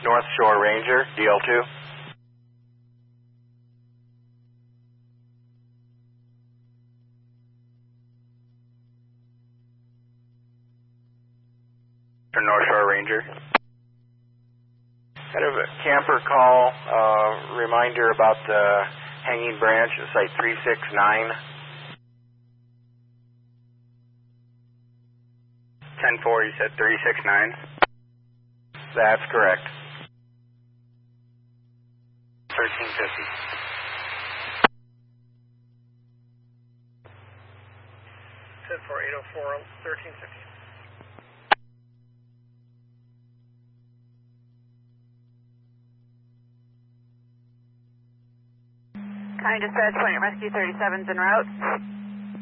North Shore Ranger, DL2. North Shore Ranger. Had a camper call, reminder about the hanging branch at site 369. 10-4, you said 369? That's correct. 1350. 10-4, 804, 1350. County Dispatch, Point Rescue 37's en route.